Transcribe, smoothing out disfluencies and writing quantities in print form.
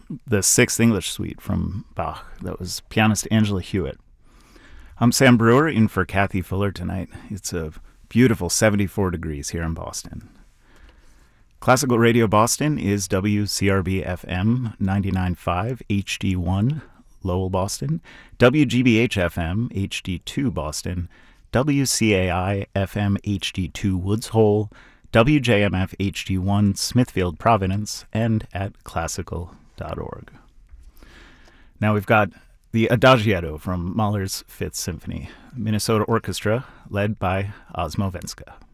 the Sixth English Suite from Bach. That was pianist Angela Hewitt. I'm Sam Brewer, in for Kathy Fuller tonight. It's a beautiful 74 degrees here in Boston. Classical Radio Boston is WCRB FM 99.5 HD1 Lowell, Boston, WGBH FM HD2 Boston, WCAI FM HD2 Woods Hole, WJMF HD1 Smithfield, Providence, and at classical.org. Now we've got the Adagietto from Mahler's Fifth Symphony, Minnesota Orchestra, led by Osmo Venska.